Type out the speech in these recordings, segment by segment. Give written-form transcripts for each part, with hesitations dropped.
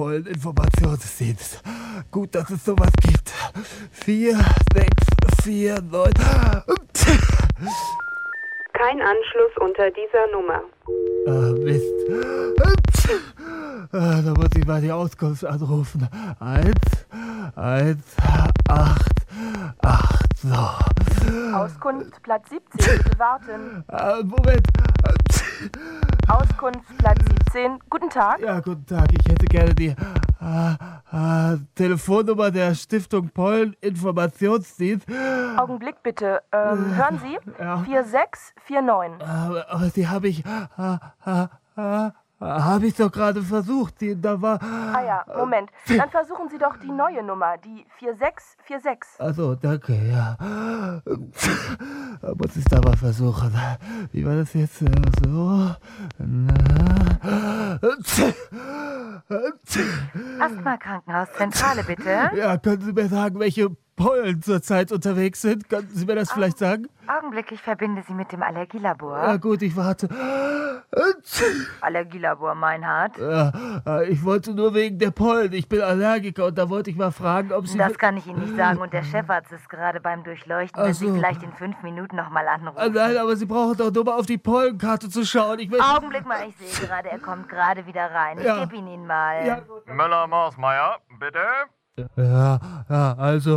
Polleninformationsdienst. Gut, dass es sowas gibt. 4, 6, 4, 9. Kein Anschluss unter dieser Nummer. Mist. Da muss ich mal die Auskunft anrufen. 1, 8, 8, so. Auskunft Platz 17, bitte warten. Moment. Auskunft Platz 17, guten Tag. Ja, guten Tag. Ich hätte gerne die Telefonnummer der Stiftung Polleninformationsdienst. Augenblick bitte. Hören Sie? Ja. 4649. Aber die habe ich doch gerade versucht. Da war... Ah ja, Moment. Dann versuchen Sie doch die neue Nummer, die 4646. Also, danke, ja. Da muss ich da mal versuchen. Wie war das jetzt? So. Asthma-Krankenhauszentrale, bitte. Ja, können Sie mir sagen, welche Pollen zurzeit unterwegs sind? Können Sie mir das vielleicht sagen? Augenblick, ich verbinde Sie mit dem Allergielabor. Ja, gut, ich warte. Allergielabor Meinhardt. Ja, ich wollte nur wegen der Pollen. Ich bin Allergiker und da wollte ich mal fragen, ob Sie... Das kann ich Ihnen nicht sagen und der Chefarzt ist gerade beim Durchleuchten. Wenn Sie vielleicht in 5 Minuten nochmal anrufen. Nein, aber Sie brauchen doch nur mal auf die Pollenkarte zu schauen. Augenblick mal, ich sehe gerade, er kommt gerade wieder rein. Ich gebe ihn mal. Ja. Müller-Marsmeier, bitte? Ja, also,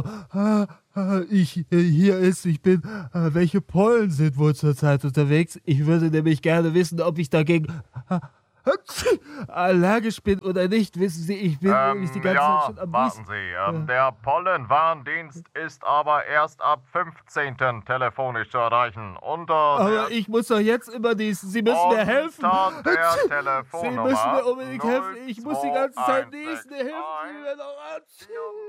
ich bin, welche Pollen sind wohl zurzeit unterwegs? Ich würde nämlich gerne wissen, ob ich dagegen allergisch bin oder nicht. Wissen Sie, ich bin nämlich die ganze Zeit schon am warten Sie. Der Pollenwarndienst ist aber erst ab 15. telefonisch zu erreichen. Aber ich muss doch jetzt immer niesen. Sie müssen mir helfen. Der Telefonnummer Sie müssen mir unbedingt helfen. Ich muss die ganze Zeit niesen. Helfen Sie mir doch an.